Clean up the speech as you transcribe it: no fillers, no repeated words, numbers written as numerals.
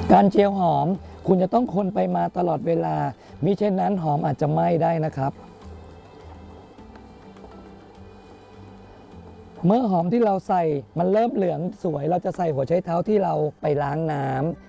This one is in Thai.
การเจียวหอมคุณจะต้องคนไปมาตลอดเวลามิเช่นนั้นหอมอาจจะไหม้ได้นะครับเมื่อหอมที่เราใส่มันเริ่มเหลืองสวยเราจะใส่หัวไชเท้าที่เราไปล้างน้